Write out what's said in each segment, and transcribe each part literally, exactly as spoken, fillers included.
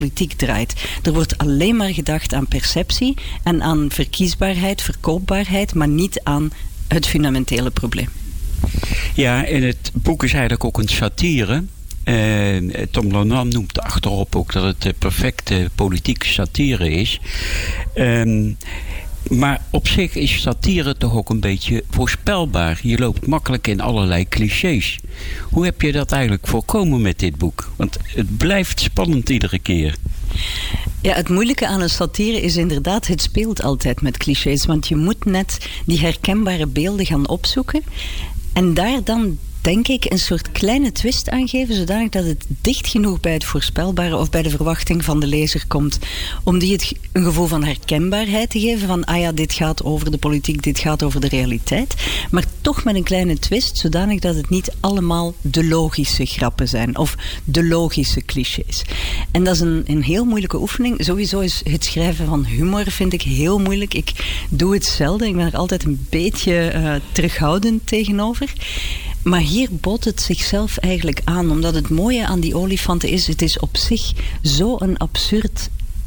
politiek draait. Er wordt alleen maar gedacht aan perceptie en aan verkiesbaarheid, verkoopbaarheid, maar niet aan het fundamentele probleem. Ja, en het boek is eigenlijk ook een satire. Uh, Tom Lanois noemt achterop ook dat het de perfecte politieke satire is. Um, maar op zich is satire toch ook een beetje voorspelbaar. Je loopt makkelijk in allerlei clichés. Hoe heb je dat eigenlijk voorkomen met dit boek? Want het blijft spannend iedere keer. Ja, het moeilijke aan een satire is inderdaad, het speelt altijd met clichés. Want je moet net die herkenbare beelden gaan opzoeken. En daar dan, denk ik, een soort kleine twist aan geven, zodanig dat het dicht genoeg bij het voorspelbare of bij de verwachting van de lezer komt. Om die het een gevoel van herkenbaarheid te geven, van ah ja, dit gaat over de politiek, dit gaat over de realiteit. Maar toch met een kleine twist, zodanig dat het niet allemaal de logische grappen zijn of de logische clichés. En dat is een, een heel moeilijke oefening. Sowieso is het schrijven van humor, vind ik, heel moeilijk. Ik doe het zelden. Ik ben er altijd een beetje uh, terughoudend tegenover. Maar hier bood het zichzelf eigenlijk aan. Omdat het mooie aan die olifanten is, het is op zich zo'n absurd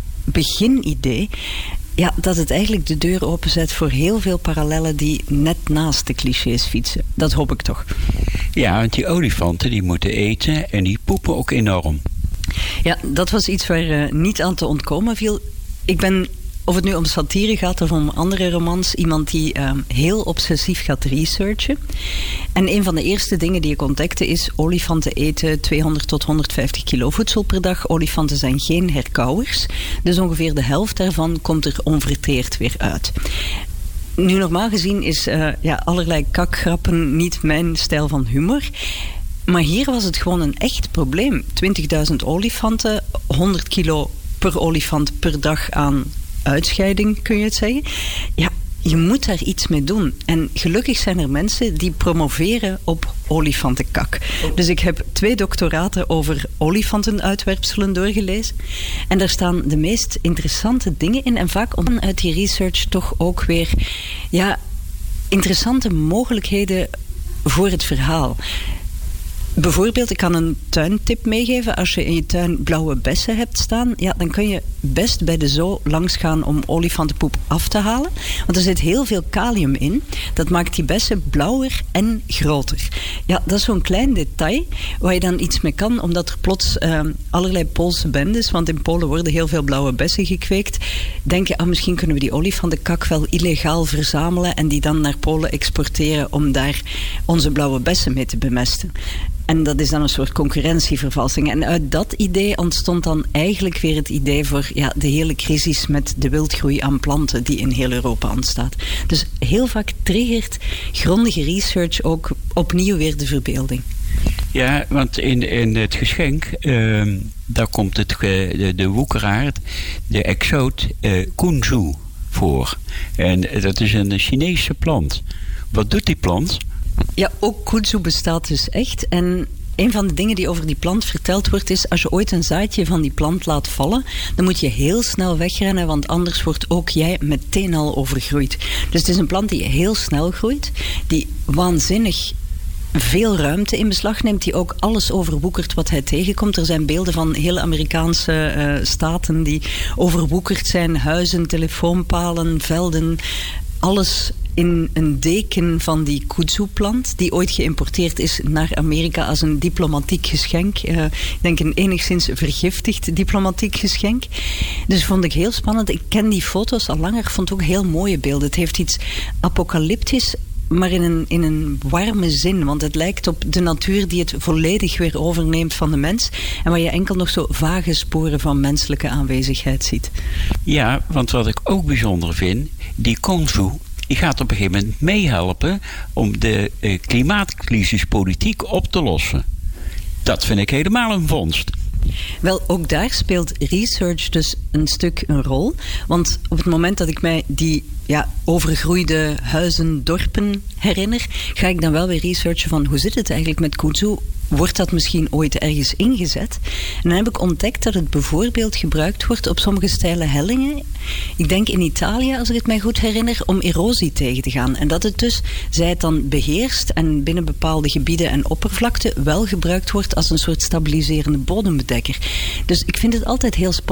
beginidee, ja, dat het eigenlijk de deur openzet voor heel veel parallellen die net naast de clichés fietsen. Dat hoop ik toch. Ja, want die olifanten die moeten eten en die poepen ook enorm. Ja, dat was iets waar uh, niet aan te ontkomen viel. Ik ben, of het nu om satire gaat of om andere romans, iemand die uh, heel obsessief gaat researchen. En een van de eerste dingen die ik ontdekte is, olifanten eten tweehonderd tot honderdvijftig kilo voedsel per dag. Olifanten zijn geen herkauwers. Dus ongeveer de helft daarvan komt er onverteerd weer uit. Nu, normaal gezien is uh, ja, allerlei kakgrappen niet mijn stijl van humor. Maar hier was het gewoon een echt probleem. twintigduizend olifanten, honderd kilo per olifant per dag aan uitscheiding, kun je het zeggen. Ja, je moet daar iets mee doen. En gelukkig zijn er mensen die promoveren op olifantenkak. Dus ik heb twee doctoraten over olifantenuitwerpselen doorgelezen. En daar staan de meest interessante dingen in. En vaak om uit die research toch ook weer ja, interessante mogelijkheden voor het verhaal. Bijvoorbeeld, ik kan een tuintip meegeven. Als je in je tuin blauwe bessen hebt staan, ja, dan kun je best bij de zoo langs gaan om olifantenpoep af te halen. Want er zit heel veel kalium in. Dat maakt die bessen blauwer en groter. Ja, dat is zo'n klein detail waar je dan iets mee kan, omdat er plots uh, allerlei Poolse bendes, want in Polen worden heel veel blauwe bessen gekweekt, denken, ah, misschien kunnen we die olifantenkak wel illegaal verzamelen en die dan naar Polen exporteren om daar onze blauwe bessen mee te bemesten. En dat is dan een soort concurrentievervalsing. En uit dat idee ontstond dan eigenlijk weer het idee voor ja, de hele crisis met de wildgroei aan planten die in heel Europa ontstaat. Dus heel vaak triggert grondige research ook opnieuw weer de verbeelding. Ja, want in, in het geschenk, uh, daar komt het, uh, de, de woekeraard, de exoot uh, kunzu voor. En dat is een Chinese plant. Wat doet die plant? Ja, ook kudzu bestaat dus echt. En een van de dingen die over die plant verteld wordt is, als je ooit een zaadje van die plant laat vallen, dan moet je heel snel wegrennen, want anders wordt ook jij meteen al overgroeid. Dus het is een plant die heel snel groeit, die waanzinnig veel ruimte in beslag neemt, die ook alles overwoekert wat hij tegenkomt. Er zijn beelden van hele Amerikaanse uh, staten die overwoekerd zijn, huizen, telefoonpalen, velden, alles in een deken van die kudzu-plant, die ooit geïmporteerd is naar Amerika als een diplomatiek geschenk. Uh, ik denk een enigszins vergiftigd diplomatiek geschenk. Dus vond ik heel spannend. Ik ken die foto's al langer, vond ook heel mooie beelden. Het heeft iets apocalyptisch, maar in een, in een warme zin. Want het lijkt op de natuur die het volledig weer overneemt van de mens. En waar je enkel nog zo vage sporen van menselijke aanwezigheid ziet. Ja, want wat ik ook bijzonder vind, die kunzu, die gaat op een gegeven moment meehelpen om de uh, klimaatcrisispolitiek op te lossen. Dat vind ik helemaal een vondst. Wel, ook daar speelt research dus een stuk een rol. Want op het moment dat ik mij die ja, overgroeide huizen, dorpen herinner, ga ik dan wel weer researchen van hoe zit het eigenlijk met kudzu? Wordt dat misschien ooit ergens ingezet? En dan heb ik ontdekt dat het bijvoorbeeld gebruikt wordt op sommige steile hellingen. Ik denk in Italië, als ik het mij goed herinner, om erosie tegen te gaan. En dat het dus, zij het dan beheerst en binnen bepaalde gebieden en oppervlakte wel gebruikt wordt als een soort stabiliserende bodembedekker. Dus ik vind het altijd heel spannend.